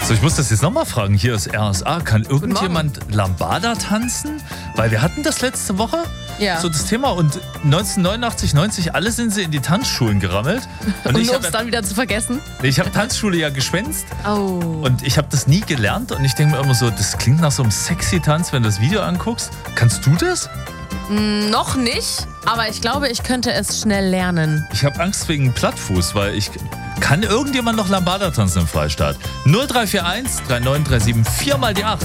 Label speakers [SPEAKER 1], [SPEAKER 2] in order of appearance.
[SPEAKER 1] So, ich muss das jetzt nochmal fragen. Hier ist RSA. Kann irgendjemand Lambada tanzen? Weil wir hatten das letzte Woche.
[SPEAKER 2] Ja.
[SPEAKER 1] So das Thema. Und 1989, 90, alle sind sie in die Tanzschulen gerammelt.
[SPEAKER 2] Und nur um es dann wieder zu vergessen?
[SPEAKER 1] Ich habe Tanzschule ja geschwänzt.
[SPEAKER 2] Oh.
[SPEAKER 1] Und ich habe das nie gelernt. Und ich denke mir immer so, das klingt nach so einem sexy Tanz, wenn du das Video anguckst. Kannst du das?
[SPEAKER 2] Noch nicht, aber ich glaube, ich könnte es schnell lernen.
[SPEAKER 1] Ich habe Angst wegen Plattfuß, weil ich... Kann irgendjemand noch Lambada tanzen im Freistaat? 0341 3937 4 mal die 8.